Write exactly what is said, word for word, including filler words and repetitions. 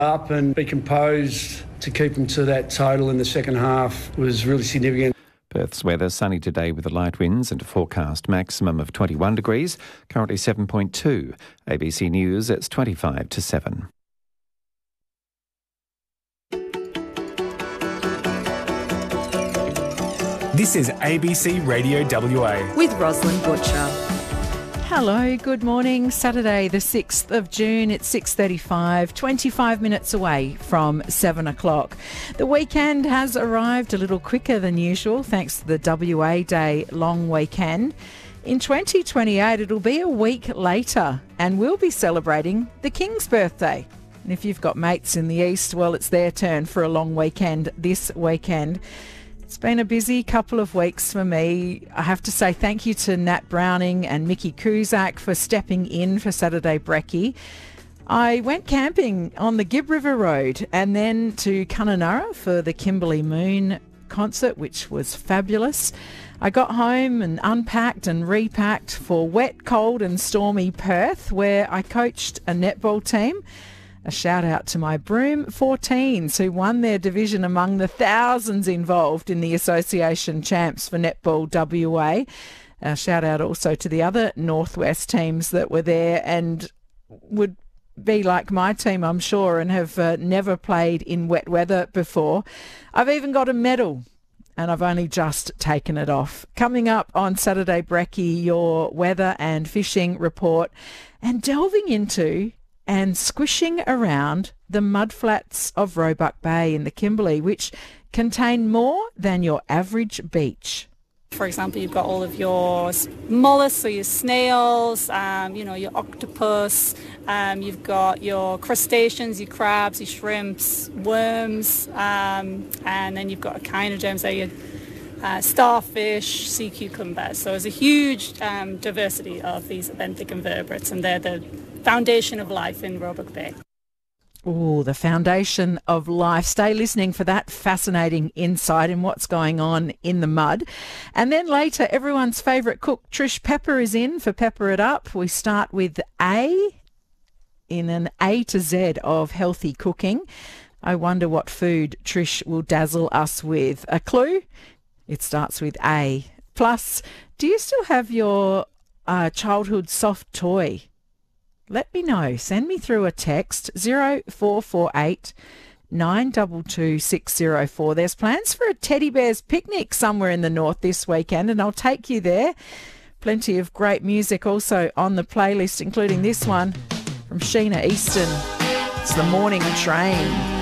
Up and be composed to keep them to that total in the second half was really significant. Perth's weather sunny today with the light winds and a forecast maximum of twenty-one degrees, currently seven point two. A B C News, it's twenty-five to seven. This is A B C Radio W A. With Rosalind Butcher. Hello, good morning. Saturday the sixth of June, it's six thirty-five, twenty-five minutes away from seven o'clock. The weekend has arrived a little quicker than usual thanks to the W A Day long weekend. In twenty twenty-eight, it'll be a week later and we'll be celebrating the King's birthday. And if you've got mates in the east, well, it's their turn for a long weekend this weekend. It's been a busy couple of weeks for me. I have to say thank you to Nat Browning and Mickey Cusack for stepping in for Saturday Brekkie. I went camping on the Gibb River Road and then to Kununurra for the Kimberley Moon concert, which was fabulous. I got home and unpacked and repacked for wet, cold and stormy Perth, where I coached a netball team. A shout out to my Broome fourteens who won their division among the thousands involved in the Association Champs for Netball W A. A shout out also to the other Northwest teams that were there and would be like my team, I'm sure, and have uh, never played in wet weather before. I've even got a medal and I've only just taken it off. Coming up on Saturday Brekkie, your weather and fishing report and delving into and squishing around the mudflats of Roebuck Bay in the Kimberley, which contain more than your average beach. For example, you've got all of your mollusks, so your snails, um, you know, your octopus, um, you've got your crustaceans, your crabs, your shrimps, worms, um, and then you've got echinoderms, so your uh, starfish, sea cucumbers. So there's a huge um, diversity of these benthic invertebrates, and they're the foundation of life in Roebuck Bay. Oh, the foundation of life. Stay listening for that fascinating insight in what's going on in the mud. And then later, everyone's favourite cook, Trish Pepper, is in for Pepper It Up. We start with A in an A to Z of healthy cooking. I wonder what food Trish will dazzle us with. A clue? It starts with A. Plus, do you still have your uh, childhood soft toy? Let me know. Send me through a text, zero four four eight nine two two six zero four. There's plans for a teddy bear's picnic somewhere in the north this weekend, and I'll take you there. Plenty of great music also on the playlist, including this one from Sheena Easton. It's The Morning Train.